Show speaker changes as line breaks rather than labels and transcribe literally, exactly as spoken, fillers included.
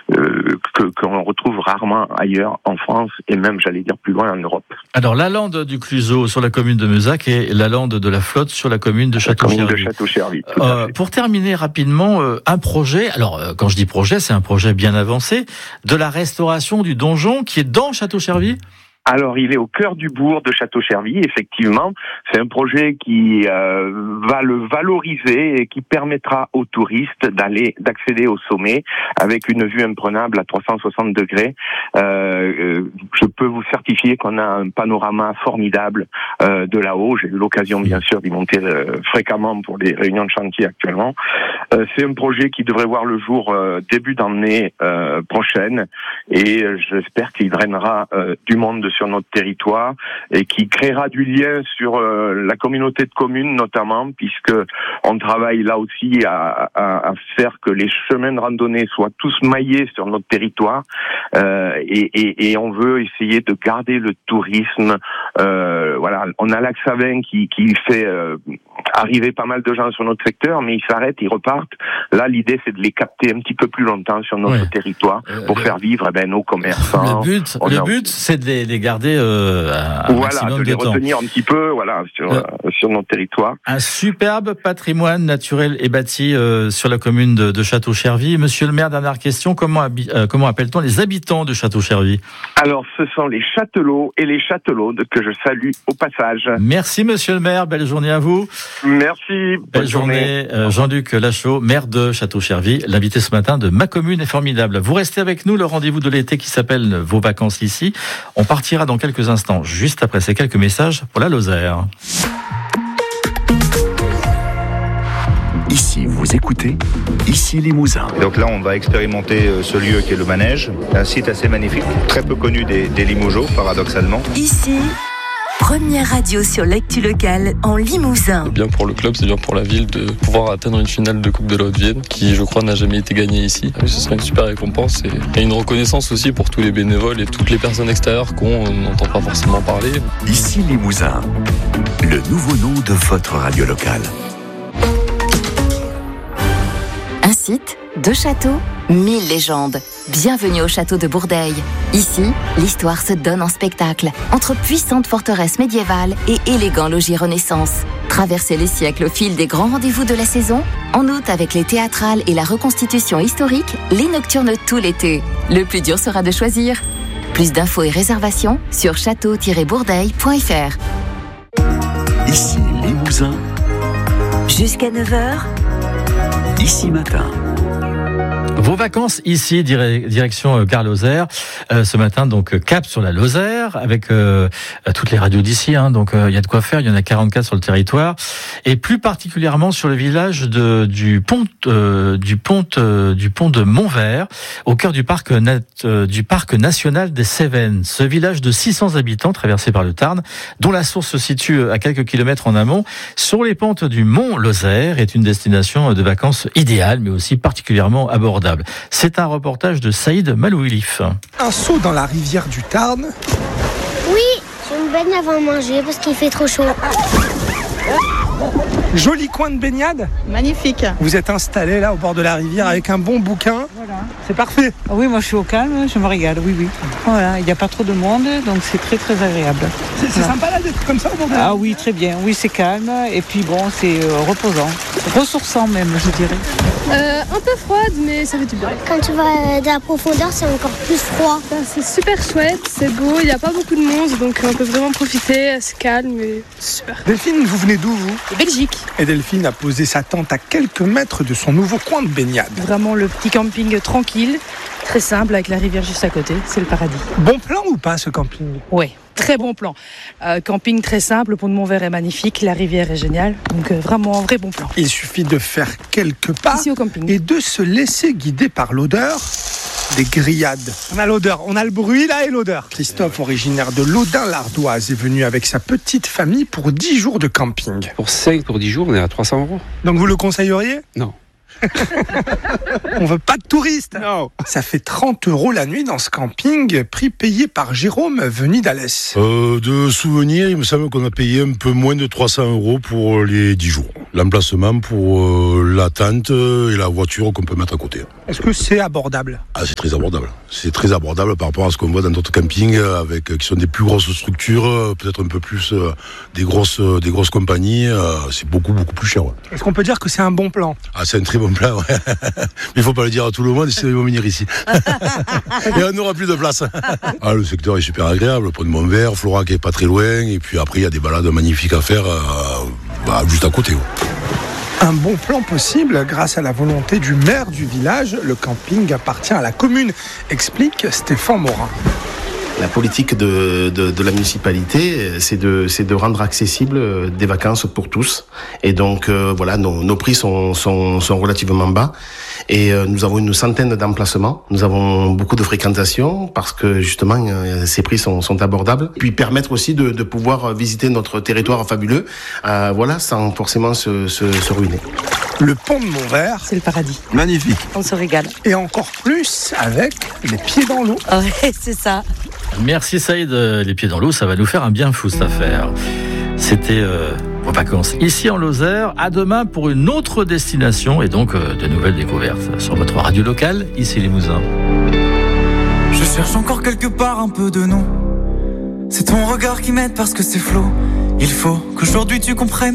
euh, que, qu'on retrouve rarement ailleurs en France et même, j'allais dire, plus loin en Europe.
Alors, la lande du Cluseau sur la commune de Meuzac et la lande de la Flotte sur la commune de Château-Chervy.
La commune de Château-Chervy, tout à
euh,
fait.
Pour terminer rapidement, euh, un projet, alors euh, quand je dis projet, c'est un projet bien avancé, de la restauration du donjon qui est dans Château-Chervy.
Alors, il est au cœur du bourg de Château-Chervy, effectivement. C'est un projet qui euh, va le valoriser et qui permettra aux touristes d'aller, d'accéder au sommet avec une vue imprenable à trois cent soixante degrés. Euh, je peux vous certifier qu'on a un panorama formidable euh, de là-haut. J'ai eu l'occasion, bien sûr, d'y monter euh, fréquemment pour les réunions de chantier actuellement. Euh, c'est un projet qui devrait voir le jour euh, début d'année euh, prochaine et euh, j'espère qu'il drainera euh, du monde sur notre territoire et qui créera du lien sur euh, la communauté de communes notamment, puisque on travaille là aussi à, à, à faire que les chemins de randonnée soient tous maillés sur notre territoire euh, et, et, et on veut essayer de garder le tourisme. Euh, voilà, on a Lac-Savin qui, qui fait euh, arriver pas mal de gens sur notre secteur, mais ils s'arrêtent, ils repartent. Là, l'idée c'est de les capter un petit peu plus longtemps sur notre ouais. territoire pour euh, faire vivre eh ben, nos commerçants.
Le but, le a... but c'est de les, les garder euh, un
voilà,
maximum
de les
de temps.
retenir un petit peu, voilà, sur euh, sur notre territoire.
Un superbe patrimoine naturel est bâti euh, sur la commune de, de Château-Chervy. Monsieur le maire, dernière question, comment habi- euh, comment appelle-t-on les habitants de Château-Chervy?
Alors, ce sont les châtelots et les châtelaudes que je salue au passage.
Merci, monsieur le maire. Belle journée à vous.
Merci.
Belle journée. journée. Euh, Jean-Luc Lachaud, maire de Château-Chervy, l'invité ce matin de Ma Commune est formidable. Vous restez avec nous, le rendez-vous de l'été qui s'appelle Vos vacances ici. On partira dans quelques instants, juste après ces quelques messages pour la Lozère.
Ici, vous écoutez Ici Limousin.
Et donc là, on va expérimenter ce lieu qui est le manège, un site assez magnifique, très peu connu des, des Limougeaux, paradoxalement.
Ici, première radio sur l'actu locale en Limousin.
C'est bien pour le club, c'est bien pour la ville de pouvoir atteindre une finale de Coupe de la Haute-Vienne qui, je crois, n'a jamais été gagnée ici. Ce serait une super récompense et une reconnaissance aussi pour tous les bénévoles et toutes les personnes extérieures qu'on n'entend pas forcément parler.
Ici Limousin, le nouveau nom de votre radio locale.
Un site, deux châteaux, mille légendes. Bienvenue au château de Bourdeil. Ici, l'histoire se donne en spectacle, entre puissantes forteresses médiévales et élégants logis Renaissance. Traversez les siècles au fil des grands rendez-vous de la saison. En août, avec les théâtrales et la reconstitution historique, les nocturnes tout l'été. Le plus dur sera de choisir. Plus d'infos et réservations sur château tiret bourdeil point f r.
Ici Limousin.
Jusqu'à neuf heures.
Ici matin.
Vos vacances ici, direction Gare Lozère. Euh, ce matin, donc cap sur la Lozère avec euh, toutes les radios d'ici. Hein, donc il euh, y a de quoi faire. Il y en a quarante-quatre sur le territoire, et plus particulièrement sur le village de, du pont, euh, du pont, euh, du pont de Montvert, au cœur du parc nat, euh, du parc national des Cévennes. Ce village de six cents habitants, traversé par le Tarn, dont la source se situe à quelques kilomètres en amont, sur les pentes du Mont Lozère, est une destination de vacances idéale, mais aussi particulièrement abordable. C'est un reportage de Saïd Malouilif.
Un saut dans la rivière du Tarn.
Oui, je me baigne avant de manger parce qu'il fait trop chaud.
Joli coin de baignade.
Magnifique.
Vous êtes installé là au bord de la rivière avec un bon bouquin.
Voilà.
C'est parfait.
Ah oui, moi je suis au calme, je me régale, oui, oui. Voilà, il n'y a pas trop de monde, donc c'est très très agréable.
C'est, c'est voilà. Sympa là d'être comme ça au bord de la rivière.
Ah oui, très bien. Oui, c'est calme et puis bon, c'est euh, reposant. Ressourçant même, je dirais.
Euh, un peu froide, mais ça fait du bien.
Quand tu vas de la profondeur, c'est encore plus froid.
C'est super chouette, c'est beau, il n'y a pas beaucoup de monde, donc on peut vraiment profiter, c'est calme et super.
Delphine, vous venez d'où vous ?
De Belgique.
Et Delphine a posé sa tente à quelques mètres de son nouveau coin de baignade.
Vraiment le petit camping tranquille, très simple, avec la rivière juste à côté, c'est le paradis.
Bon plan ou pas ce camping ?
Ouais. Très bon plan. Euh, camping très simple, le pont de Montvert est magnifique, la rivière est géniale. Donc euh, vraiment un vrai bon plan.
Il suffit de faire quelques pas
ici au camping
et de se laisser guider par l'odeur des grillades. On a l'odeur, on a le bruit là et l'odeur. Christophe, originaire de Laudun-l'Ardoise, est venu avec sa petite famille pour dix jours de camping.
Pour cinq, pour dix jours, on est à trois cents euros.
Donc vous le conseilleriez ?
Non.
On veut pas de touristes.
Non.
Ça fait trente euros la nuit dans ce camping, prix payé par Jérôme venu d'Alès.
Euh, de souvenir, il me semble qu'on a payé un peu moins de trois cents euros pour les dix jours. L'emplacement pour euh, la tente et la voiture qu'on peut mettre à côté.
Est-ce que c'est abordable ?
Ah, c'est très abordable. C'est très abordable par rapport à ce qu'on voit dans d'autres campings avec qui sont des plus grosses structures, peut-être un peu plus euh, des grosses euh, des grosses compagnies. Euh, c'est beaucoup beaucoup plus cher. Ouais.
Est-ce qu'on peut dire que c'est un bon plan ?
Ah, c'est un très bon plan. Ouais. Mais il faut pas le dire à tout le monde, sinon ils vont venir ici. Et on n'aura plus de place. Ah, le secteur est super agréable. Le pont de Montvert, Florac est pas très loin, et puis après il y a des balades magnifiques à faire euh, bah, juste à côté. Ouais.
Un bon plan possible grâce à la volonté du maire du village. Le camping appartient à la commune, explique Stéphane Morin.
La politique de, de, de la municipalité, c'est de, c'est de rendre accessible des vacances pour tous. Et donc, euh, voilà, nos, nos prix sont, sont, sont relativement bas. Et euh, nous avons une centaine d'emplacements. Nous avons beaucoup de fréquentation parce que, justement, euh, ces prix sont, sont abordables. Puis permettre aussi de, de pouvoir visiter notre territoire fabuleux, euh, voilà, sans forcément se, se, se ruiner.
Le pont de Montvert,
c'est le paradis.
Magnifique.
On se régale.
Et encore plus avec les pieds dans l'eau.
Ouais, c'est ça.
Merci Saïd, les pieds dans l'eau, ça va nous faire un bien fou cette affaire. C'était euh, vos vacances ici en Lozère. À demain pour une autre destination et donc euh, de nouvelles découvertes sur votre radio locale, ici Limousin.
Je cherche encore quelque part un peu de nous. C'est ton regard qui m'aide parce que c'est flou. Il faut qu'aujourd'hui tu comprennes